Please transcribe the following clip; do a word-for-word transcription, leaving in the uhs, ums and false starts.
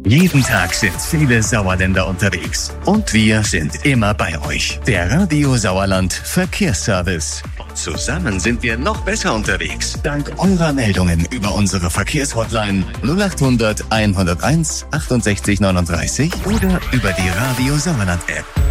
Jeden Tag sind viele Sauerländer unterwegs. Und wir sind immer bei euch. Der Radio Sauerland Verkehrsservice. Und zusammen sind wir noch besser unterwegs. Dank eurer Meldungen über unsere Verkehrshotline null acht hundert, hunderteins, achtundsechzig neununddreißig oder über die Radio Sauerland App.